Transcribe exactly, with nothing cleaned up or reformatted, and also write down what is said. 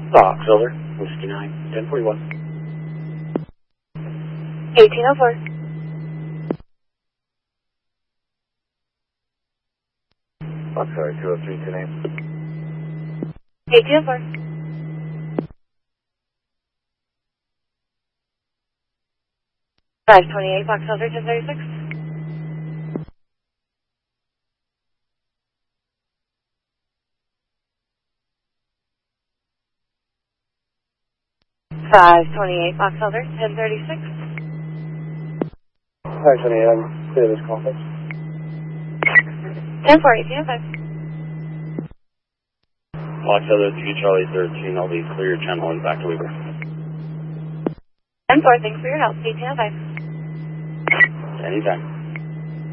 Fox, over. Whiskey nine, ten forty-one. eighteen oh four. Fox, sorry, two oh three, two nine. eighteen oh four. five twenty-eight, Fox Elder, ten thirty-six. five twenty-eight, Fox Elder, ten thirty-six. five twenty-eight, I'm clear this conference. ten four, eighteen oh five. Fox Elder, three Charlie thirteen, I'll be clear channel and back to Weaver. ten four, thanks for your help, eighteen oh five. Anytime.